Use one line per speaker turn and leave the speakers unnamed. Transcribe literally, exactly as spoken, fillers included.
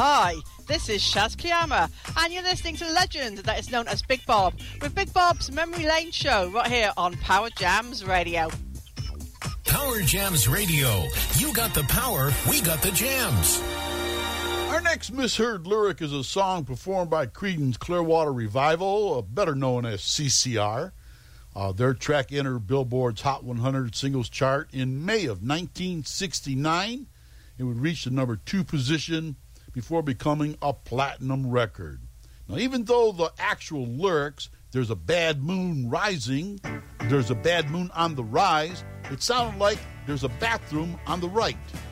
Hi, this is Shaz Kiyama, and you're listening to Legend that is known as Big Bob, with Big Bob's Memory Lane show right here on Power Jams Radio.
Power Jams Radio. You got the power, we got the jams.
Our next misheard lyric is a song performed by Creedence Clearwater Revival, uh, better known as C C R. Uh, their track entered Billboard's Hot one hundred Singles Chart in May of nineteen sixty-nine. It would reach the number two position before becoming a platinum record. Now, even though the actual lyrics, there's a bad moon rising, there's a bad moon on the rise, it sounded like there's a bathroom on the right.